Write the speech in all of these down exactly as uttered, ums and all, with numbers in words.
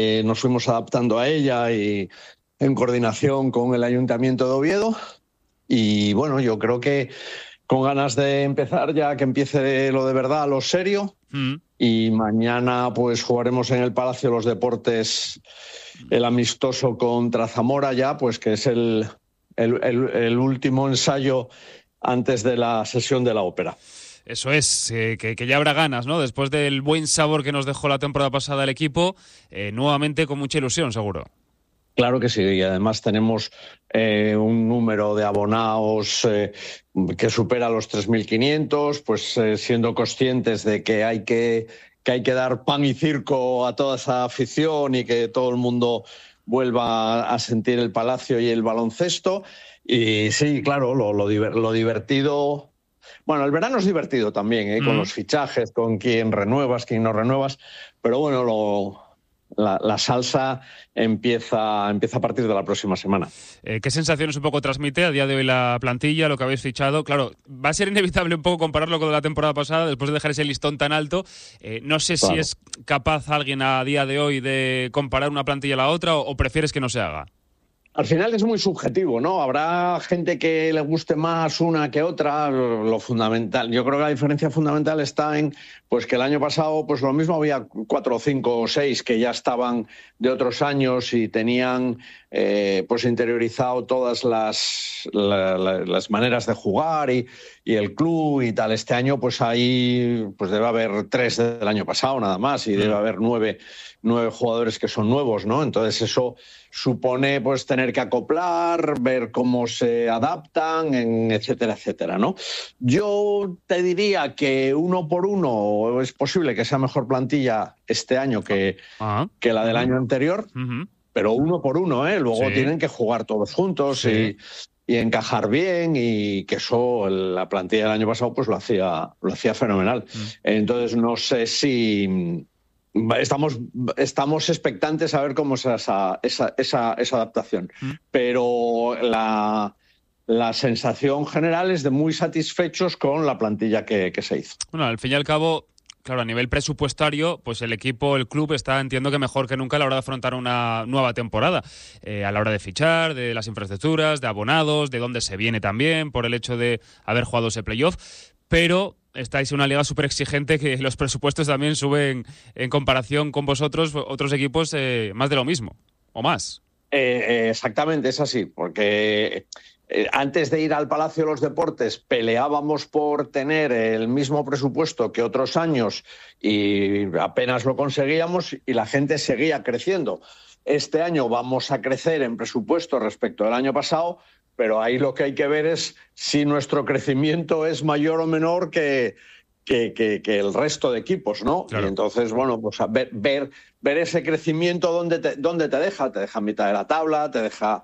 Eh, nos fuimos adaptando a ella y en coordinación con el Ayuntamiento de Oviedo. Y bueno, yo creo que con ganas de empezar ya, que empiece lo de verdad, lo serio. Mm. Y mañana pues jugaremos en el Palacio de los Deportes el amistoso contra Zamora ya, pues que es el, el, el, el último ensayo antes de la sesión de la ópera. Eso es, eh, que, que ya habrá ganas, ¿no? Después del buen sabor que nos dejó la temporada pasada el equipo, eh, nuevamente con mucha ilusión, seguro. Claro que sí, y además tenemos eh, un número de abonados eh, que supera los tres mil quinientos, pues eh, siendo conscientes de que hay que, que hay que dar pan y circo a toda esa afición y que todo el mundo vuelva a sentir el Palacio y el baloncesto. Y sí, claro, lo, lo, lo divertido... Bueno, el verano es divertido también, ¿eh? Mm. Con los fichajes, con quién renuevas, quién no renuevas, pero bueno, lo... La, la salsa empieza, empieza a partir de la próxima semana. Eh, ¿Qué sensaciones un poco transmite a día de hoy la plantilla, lo que habéis fichado? Claro, va a ser inevitable un poco compararlo con la temporada pasada, después de dejar ese listón tan alto. Eh, no sé claro. si es capaz alguien a día de hoy de comparar una plantilla a la otra o, o prefieres que no se haga. Al final es muy subjetivo, ¿no? Habrá gente que le guste más una que otra. Lo fundamental, yo creo que la diferencia fundamental está en pues que el año pasado pues lo mismo había cuatro, cinco o seis que ya estaban de otros años y tenían eh, pues interiorizado todas las, la, la, las maneras de jugar y, y el club y tal. Este año pues ahí pues debe haber tres del año pasado nada más y debe haber nueve, nueve jugadores que son nuevos, ¿no? Entonces eso supone pues tener que acoplar, ver cómo se adaptan, en etcétera, etcétera, ¿no? Yo te diría que uno por uno es posible que sea mejor plantilla este año que, uh-huh. que la del uh-huh. año anterior, uh-huh. pero uno por uno, ¿eh? Luego sí. tienen que jugar todos juntos sí. y, y encajar bien, y que eso la plantilla del año pasado pues lo hacía, lo hacía fenomenal. Uh-huh. Entonces no sé si... Estamos, estamos expectantes a ver cómo es esa, esa, esa, esa adaptación. ¿Mm? Pero la, la sensación general es de muy satisfechos con la plantilla que, que se hizo. Bueno, al fin y al cabo, claro, a nivel presupuestario, pues el equipo, el club está, entiendo que mejor que nunca a la hora de afrontar una nueva temporada. Eh, a la hora de fichar, de las infraestructuras, de abonados, de dónde se viene también, por el hecho de haber jugado ese playoff. Pero estáis en una liga súper exigente que los presupuestos también suben en comparación con vosotros, otros equipos, eh, más de lo mismo, o más. Eh, eh, exactamente, es así, porque eh, antes de ir al Palacio de los Deportes peleábamos por tener el mismo presupuesto que otros años y apenas lo conseguíamos y la gente seguía creciendo. Este año vamos a crecer en presupuesto respecto al año pasado, pero ahí lo que hay que ver es si nuestro crecimiento es mayor o menor que, que, que, que el resto de equipos, ¿no? Claro. Y entonces, bueno, pues a ver, ver, ver ese crecimiento dónde te, dónde te deja, te deja a mitad de la tabla, te deja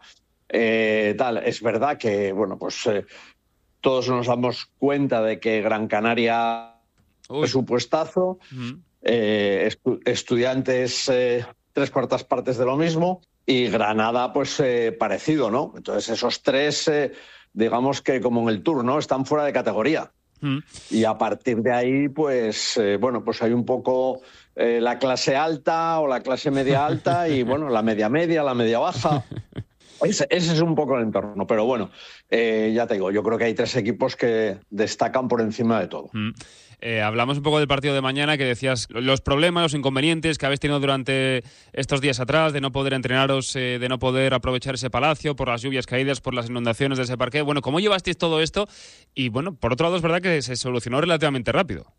eh, tal. Es verdad que, bueno, pues eh, todos nos damos cuenta de que Gran Canaria Uy. presupuestazo, uh-huh. eh, estu- estudiantes eh, tres cuartas partes de lo mismo. Y Granada, pues eh, parecido, ¿no? Entonces esos tres, eh, digamos que como en el Tour, ¿no? Están fuera de categoría. Mm. Y a partir de ahí, pues, eh, bueno, pues hay un poco eh, la clase alta o la clase media alta y, bueno, la media media, la media baja. Ese, ese es un poco el entorno. Pero bueno, eh, ya te digo, yo creo que hay tres equipos que destacan por encima de todo. Mm. Eh, hablamos un poco del partido de mañana, que decías los problemas, los inconvenientes que habéis tenido durante estos días atrás, de no poder entrenaros, eh, de no poder aprovechar ese palacio por las lluvias caídas, por las inundaciones de ese parque. Bueno, ¿cómo llevasteis todo esto? Y bueno, por otro lado es verdad que se solucionó relativamente rápido.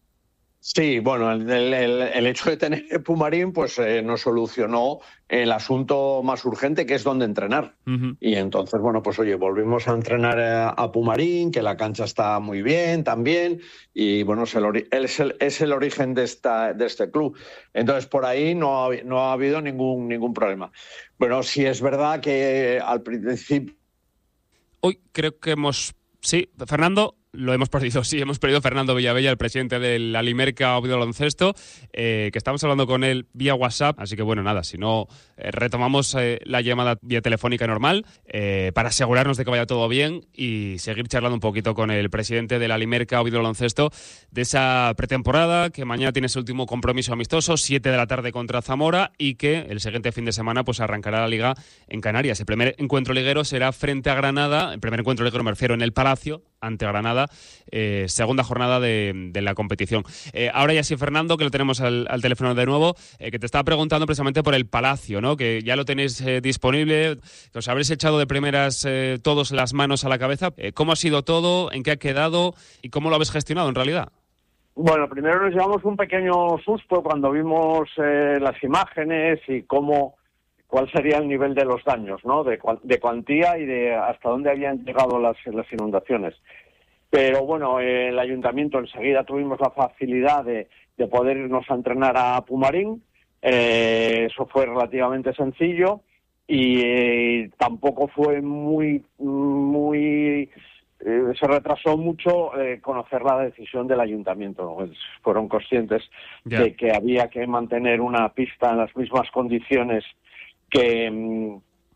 Sí, bueno, el, el, el hecho de tener el Pumarín pues eh, nos solucionó el asunto más urgente, que es dónde entrenar. Uh-huh. Y entonces, bueno, pues oye, volvimos a entrenar a, a Pumarín, que la cancha está muy bien también, y bueno, es el, ori- es el, es el origen de, esta, de este club. Entonces, por ahí no ha, no ha habido ningún, ningún problema. Bueno, sí es verdad que al principio... Hoy creo que hemos... Sí, Fernando... lo hemos perdido, sí, hemos perdido a Fernando Villavella, el presidente del Alimerca Oviedo Baloncesto, eh, que estamos hablando con él vía WhatsApp, así que bueno, nada, si no, eh, retomamos eh, la llamada vía telefónica normal eh, para asegurarnos de que vaya todo bien y seguir charlando un poquito con el presidente del Alimerca Oviedo Baloncesto de esa pretemporada, que mañana tiene su último compromiso amistoso, siete de la tarde contra Zamora, y que el siguiente fin de semana pues arrancará la Liga en Canarias. El primer encuentro liguero será frente a Granada, el primer encuentro liguero me refiero en el Palacio, ante Granada, eh, segunda jornada de, de la competición. Eh, ahora ya sí, Fernando, que lo tenemos al, al teléfono de nuevo, eh, que te estaba preguntando precisamente por el Palacio, ¿no? Que ya lo tenéis eh, disponible, que os habréis echado de primeras eh, todos las manos a la cabeza. Eh, ¿Cómo ha sido todo? ¿En qué ha quedado? ¿Y cómo lo habéis gestionado en realidad? Bueno, primero nos llevamos un pequeño susto cuando vimos eh, las imágenes y cómo, cuál sería el nivel de los daños, ¿no? De, de cuantía y de hasta dónde habían llegado las, las inundaciones. Pero bueno, eh, el ayuntamiento enseguida tuvimos la facilidad de, de poder irnos a entrenar a Pumarín. Eh, eso fue relativamente sencillo y eh, tampoco fue muy, muy eh, se retrasó mucho eh, conocer la decisión del ayuntamiento, ¿no? Pues fueron conscientes yeah. de que había que mantener una pista en las mismas condiciones que,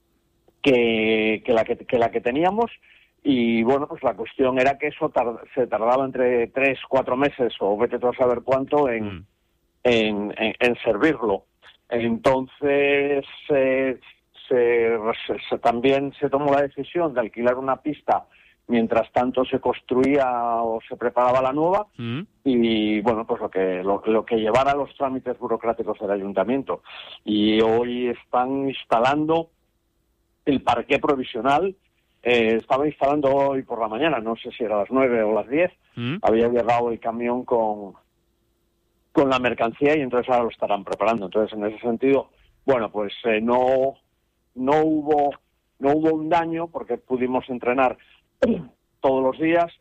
que, que, la, que, que la que teníamos. Y bueno, pues la cuestión era que eso tar- se tardaba entre tres, cuatro meses o vete tú a saber cuánto en, mm. en, en, en servirlo. Entonces eh, se, se, se, también se tomó la decisión de alquilar una pista mientras tanto se construía o se preparaba la nueva mm. y bueno, pues lo que lo, lo que llevara a los trámites burocráticos del ayuntamiento. Y hoy están instalando el parqué provisional. Eh, estaba instalando hoy por la mañana, no sé si era a las nueve o las diez, mm. había llegado el camión con con la mercancía y entonces ahora lo estarán preparando. Entonces, en ese sentido, bueno, pues eh, no no hubo no hubo un daño porque pudimos entrenar todos los días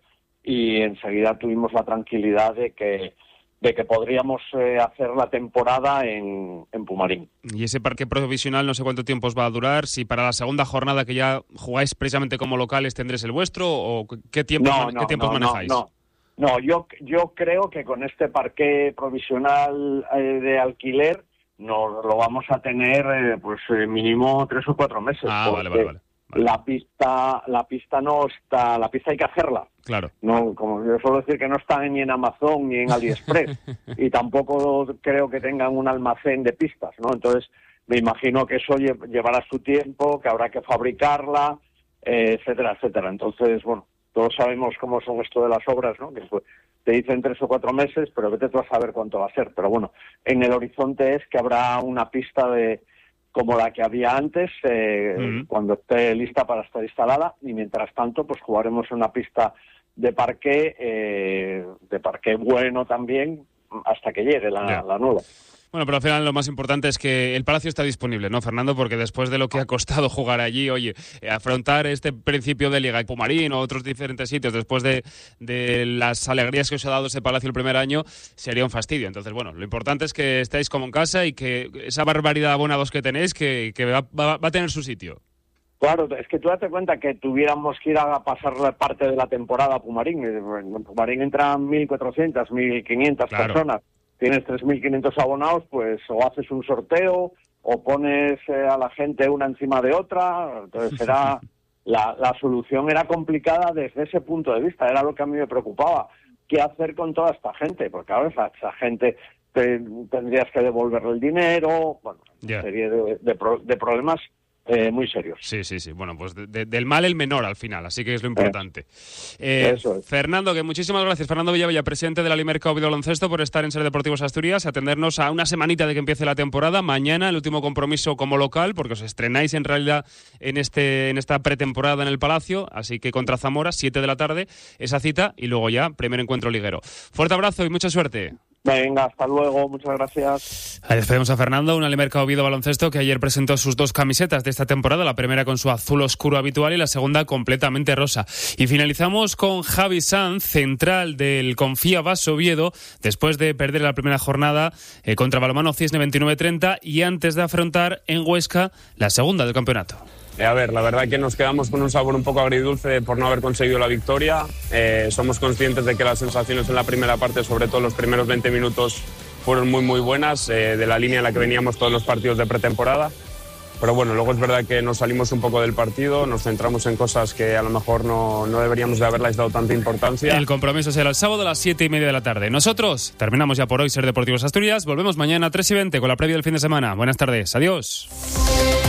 y enseguida tuvimos la tranquilidad de que de que podríamos eh, hacer la temporada en, en Pumarín. Y ese parque provisional no sé cuánto tiempo os va a durar, si para la segunda jornada que ya jugáis precisamente como locales tendréis el vuestro o qué tiempos, no, man- no, ¿qué tiempos no, manejáis. No, no, no yo, yo creo que con este parque provisional eh, de alquiler nos lo vamos a tener eh, pues eh, mínimo tres o cuatro meses. Ah, vale, vale, vale. Vale. La pista, la pista no está, la pista hay que hacerla. Claro. No, como yo suelo decir que no está ni en Amazon ni en AliExpress y tampoco creo que tengan un almacén de pistas, ¿no? Entonces me imagino que eso lle- llevará su tiempo, que habrá que fabricarla, eh, etcétera, etcétera. Entonces, bueno, todos sabemos cómo son esto de las obras, ¿no? Que pues, te dicen tres o cuatro meses, pero vete tú a saber cuánto va a ser. Pero bueno, en el horizonte es que habrá una pista de como la que había antes, eh, uh-huh. cuando esté lista para estar instalada, y mientras tanto pues jugaremos en una pista de parqué, eh, de parqué bueno también, hasta que llegue la, yeah. la nueva. Bueno, pero al final lo más importante es que el Palacio está disponible, ¿no, Fernando? Porque después de lo que ha costado jugar allí, oye, afrontar este principio de Liga en Pumarín o otros diferentes sitios, después de, de las alegrías que os ha dado ese Palacio el primer año, sería un fastidio. Entonces, bueno, lo importante es que estéis como en casa y que esa barbaridad de abonados que tenéis, que, que va, va, va a tener su sitio. Claro, es que tú date cuenta que tuviéramos que ir a pasar parte de la temporada a Pumarín. En Pumarín entran mil cuatrocientas, mil quinientas claro. personas. Tienes tres mil quinientos abonados, pues o haces un sorteo o pones eh, a la gente una encima de otra. Entonces era la, la solución era complicada desde ese punto de vista. Era lo que a mí me preocupaba. ¿Qué hacer con toda esta gente? Porque ahora esa, esa gente te, tendrías que devolverle el dinero. Bueno, yeah. una serie de, de, pro, de problemas Eh, muy serios. Sí, sí, sí. Bueno, pues de, de, del mal el menor al final, así que es lo importante. Eh, Eso es. Fernando, que muchísimas gracias. Fernando Villavella, presidente de la Alimerca Oviedo Baloncesto, por estar en Ser Deportivos Asturias, atendernos a una semanita de que empiece la temporada. Mañana el último compromiso como local, porque os estrenáis en realidad en este en esta pretemporada en el Palacio, así que contra Zamora, siete de la tarde, esa cita, y luego ya, primer encuentro liguero. Fuerte abrazo y mucha suerte. Venga, hasta luego, muchas gracias. Ahí despedimos a Fernando, un Alimerca Oviedo Baloncesto que ayer presentó sus dos camisetas de esta temporada, la primera con su azul oscuro habitual y la segunda completamente rosa. Y finalizamos con Javi Sanz, central del Confía Bas Oviedo, después de perder la primera jornada eh, contra Balonmano Cisne veintinueve treinta y antes de afrontar en Huesca la segunda del campeonato. Eh, a ver, la verdad que nos quedamos con un sabor un poco agridulce por no haber conseguido la victoria. Eh, somos conscientes de que las sensaciones en la primera parte, sobre todo los primeros veinte minutos, fueron muy muy buenas, eh, de la línea en la que veníamos todos los partidos de pretemporada. Pero bueno, luego es verdad que nos salimos un poco del partido, nos centramos en cosas que a lo mejor no, no deberíamos de haberles dado tanta importancia. El compromiso será el sábado a las siete y media de la tarde. Nosotros terminamos ya por hoy Ser Deportivos Asturias. Volvemos mañana a tres y veinte con la previa del fin de semana. Buenas tardes. Adiós.